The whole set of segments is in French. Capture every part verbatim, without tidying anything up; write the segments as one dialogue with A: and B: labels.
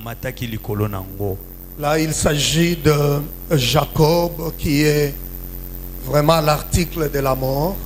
A: Là, il s'agit de Jacob qui est vraiment l'article de la mort.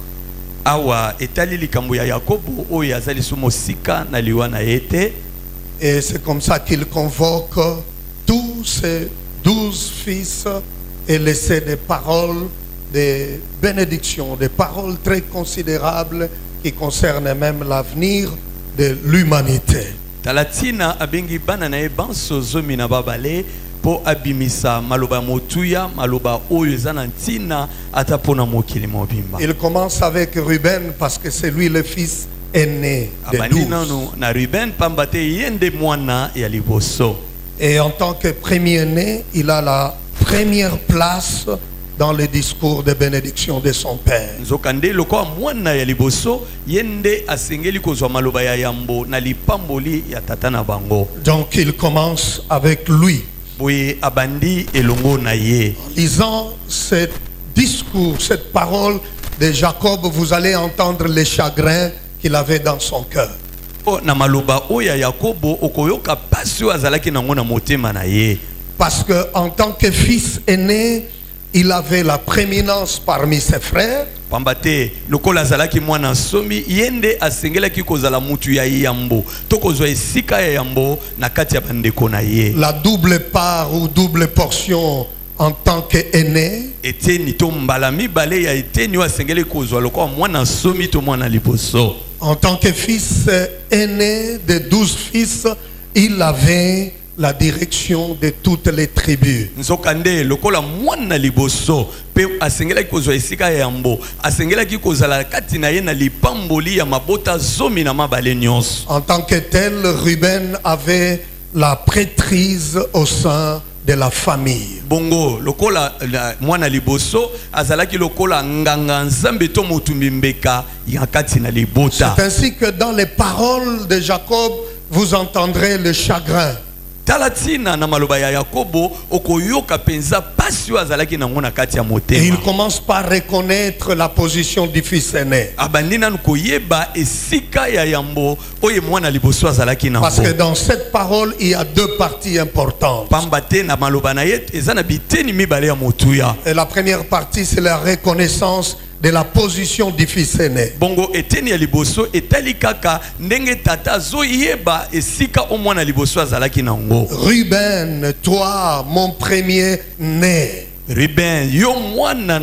A: Et c'est comme ça qu'il convoque tous ses douze fils et laisse des paroles, des bénédictions, des paroles très considérables qui concernent même l'avenir de l'humanité.
B: Talatina abengi bana na ebanso zomi na babale po abimisa maloba motuya maloba oyo ezana ntina ata pona mokili mobimba.
A: Il commence avec Ruben parce que c'est lui le fils aîné des douze.
B: Na Ruben pambate yende mwana ya liboso.
A: Et en tant que premier-né, il a la première place dans le discours de bénédiction de son père.
B: Nzokande loko mwana ya liboso yende asengeli kozwa maloba ya yambo na lipamboli ya tata na bango.
A: Donc il commence avec lui.
B: Boye abandi elongo na ye.
A: En lisant ce discours, cette parole de Jacob, vous allez entendre les chagrins qu'il avait dans son cœur.
B: Na maloba oya Yakobo okoyoka pasio azalaki nango na motema na ye.
A: Parce que en tant que fils aîné, il avait la prééminence parmi ses frères.
B: Pambate lokola azalaki mwana somi yende asengelaki kozala mutu ya yambo tokozwa esika ya yambo na kati ya bandeko na ye.
A: La double part ou double portion en tant qu'aîné.
B: Eteni to mbala mibale ya eteni asengeli kozwa lokola mwana somi to mwana liboso.
A: En tant que fils aîné de douze fils, il avait la direction de toutes les tribus.
B: Nzokande lokola mwana liboso pe asengela kozwa esika ya yambo asengela ki kozala kati na ye na lipamboli ya mabota zomi na mabale nyonso.
A: En tant que tel, Ruben avait la prêtrise au sein de la famille.
B: Bongo lokola mwana liboso azalaki lokola nganga nzambe to mutumbi mbeka ya kati na libota.
A: C'est ainsi que dans les paroles de Jacob vous entendrez le chagrin.
B: Talatina na maloba ya Yakobo okoyoka penza pasio azalaki nango na kati ya motema.
A: Et il commence par reconnaître la position du fils aîné.
B: Abandina nkoyeba esika ya yambo oye mwana liboso azalaki nango.
A: Parce que dans cette parole il y a deux parties importantes.
B: Pambate na maloba na ye ezana biteni mibale ya motuya.
A: Et la première partie c'est la reconnaissance de la position du fils aîné.
B: Bongo eteni ya liboso etali kaka ndenge tata zo yeba esika o mwana liboso azalaki nango.
A: Ruben, toi mon premier né.
B: Ruben yo mwana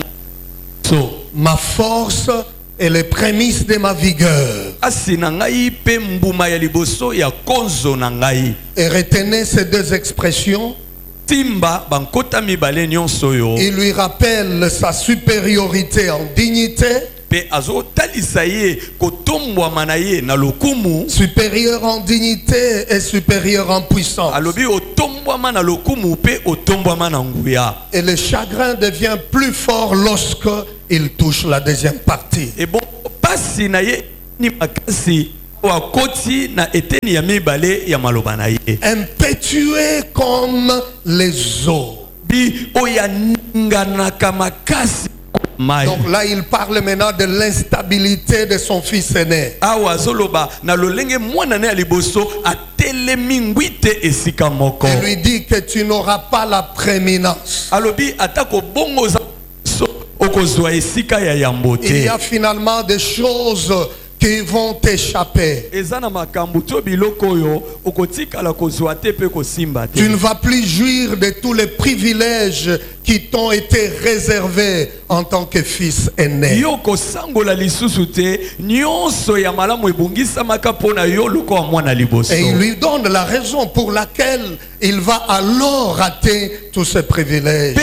B: so
A: ma force et les prémices de ma vigueur.
B: Asi na ngai pe mbuma ya liboso ya konzo na ngai.
A: Et retenez ces deux expressions.
B: Timba bankota mibale nyonso yo.
A: Il lui rappelle sa supériorité en dignité.
B: Pe azo talisa ye kotombwa manaye na lokumu.
A: Supérieur en dignité et supérieur en puissance.
B: Alobi otombwa mana lokumu pe otombwa mana nguya.
A: Et le chagrin devient plus fort lorsque il touche la deuxième partie.
B: Et bon pasi na ye ni makasi.
A: Impétueux comme les eaux. Donc là il parle maintenant de l'instabilité de son fils aîné. Il lui dit que tu n'auras pas la prééminence. Il y a finalement des choses qui vont t'échapper. Tu ne vas plus jouir de tous les privilèges qui t'ont été réservés en tant que fils aîné. Et il lui donne la raison pour laquelle il va alors rater tous ces privilèges.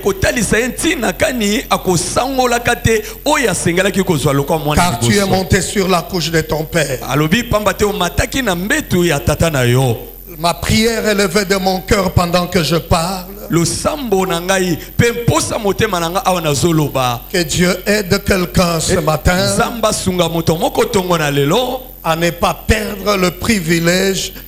A: Car tu es monté sur la couche de ton père. Ma prière est levée de mon cœur pendant que je parle. Que Dieu aide quelqu'un ce matin à ne pas perdre le privilège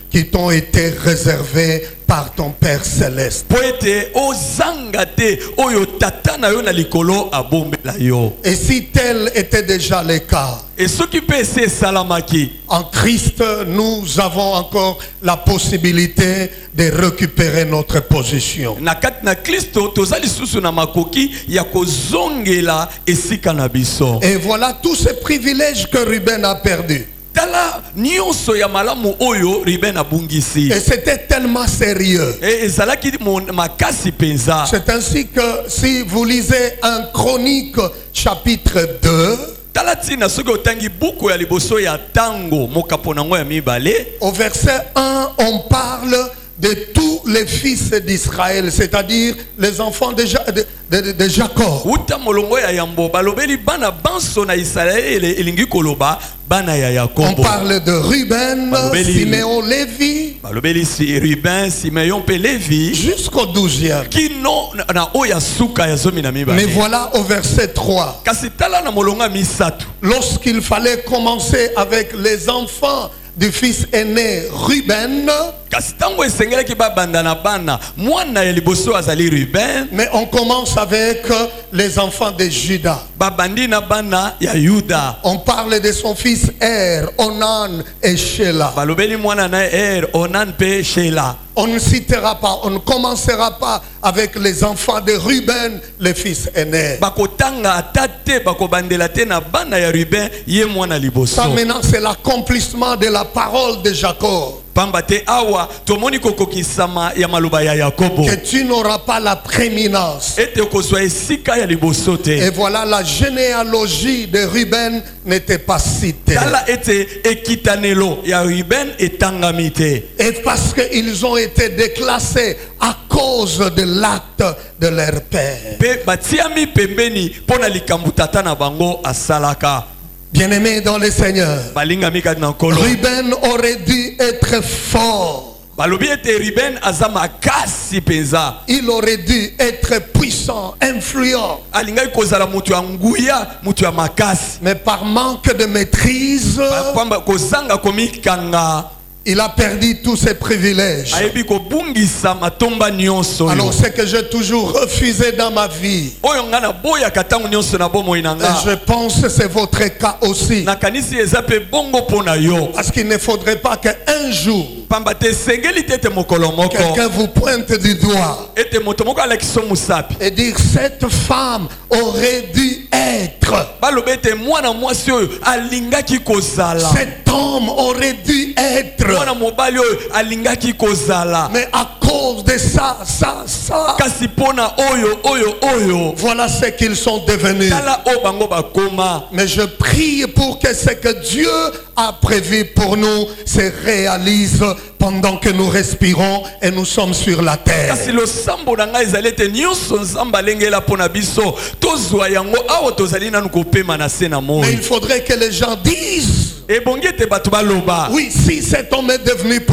A: qui t'ont été réservés par ton Père céleste.
B: po ete ozanga te oyo tata na yo na likolo abombela yo.
A: Et si tel était déjà le cas,
B: Et soki pe ese esalamaki,
A: en Christ, nous avons encore la possibilité de récupérer notre position.
B: na kati na Kristo toza lisusu na makoki ya kozongela esika na biso.
A: Et voilà tous ces privilèges que Ruben a perdus.
B: Tala nyonso ya malamu oyo Ruben abungisi.
A: Et c'était tellement sérieux.
B: E ezalaki mon- makasi penza.
A: C'est ainsi que si vous lisez un Chronique chapitre deux,
B: Tala tina soki otangi buku ya liboso ya tango mokapo nango ya mibale,
A: au verset un, on parle de tous les fils d'Israël, c'est-à-dire les enfants de, Ja- de- de- de Jacob.
B: uta molongo ya yambo balobeli bana banso na Israele elingi koloba bana ya
A: On
B: Yakobo.
A: parle de Ruben,
B: Balobeli-
A: Siméon, Lévi,
B: Balobeli si Ruben, Simeon pe Levi
A: jusqu'au douzième.
B: kino na- na oya suka ya zomi na
A: Mais
B: mibale.
A: voilà au verset trois,
B: Kasi tala na molongo ya misatu.
A: lorsqu'il fallait commencer avec les enfants du fils aîné Ruben,
B: Kasi tango esengelaki babanda na bana mwana ya liboso azali Ruben,
A: mais on commence avec les enfants de Juda.
B: babandi na bana ya Yuda.
A: On parle de son fils Er, Onan et Shelah.
B: Balobeli mwana na Er, Onan pe Shela.
A: On ne citera pas, on ne commencera pas avec les enfants de Ruben, le fils aîné.
B: Bakotanga atate bakobandela te na bana ya Ruben ye mwana liboso.
A: Ça maintenant c'est l'accomplissement de la parole de Jacob.
B: Pamba te awa tomoni kokokisama ya maloba ya Yakobo.
A: Que tu n'auras pas la prééminence.
B: Ete kozwa esika ya liboso te.
A: Et voilà, la généalogie de Ruben n'était pas citée.
B: Tala ete ekitanelo ya Ruben etangami te.
A: Et parce qu'ils ont été déclassés à cause de l'acte de leur père.
B: Pe batiami pembeni pona likambu tata na bango asalaka.
A: Bien-aimés dans le Seigneur,
B: Balingami kati na nkolo.
A: Ruben aurait dû être fort.
B: Balobi ete Ruben aza makasi penza.
A: Il aurait dû être puissant, influent.
B: Alingai kozala mutu ya nguya, mutu ya makasi.
A: Mais par manque de maîtrise,
B: Pamba kozanga komikanga.
A: il a perdu tous ses privilèges.
B: Ayebi kobungisa matomba nyonso yo.
A: Alors c'est que j'ai toujours refusé dans ma vie.
B: Oyo nga na boya katango nyonso na bomoi na
A: Et
B: nga.
A: je pense que c'est votre cas aussi.
B: Nakanisi eza pe bongo pona yo.
A: Parce qu'il ne faudrait pas qu'un jour,
B: Pamba te sengeli te te mokolo moko.
A: quelqu'un vous pointe du doigt
B: Ete moto moko alakiso musapi.
A: et dire cette femme aurait dû être,
B: Balobi ete mwana mwasi oyo alingaki kozala.
A: cet homme aurait dû être.
B: Mwana mobali oyo alingaki kozala.
A: Mais à cause de ça, ça, ça,
B: Kasi pona oyo oyo oyo.
A: voilà ce qu'ils sont devenus.
B: Tala o bango bakoma.
A: Mais je prie pour que ce que Dieu a prévu pour nous se réalise pendant que nous respirons et nous sommes sur la terre.
B: Kasi losambo na ngai ezali ete nyonso nzambe alengela mpona biso tozwa yango awa tozali nanu kopema na se na
A: Mais
B: moi.
A: il faudrait que les gens disent,
B: Ebongi ete bato baloba.
A: oui, si cet homme est devenu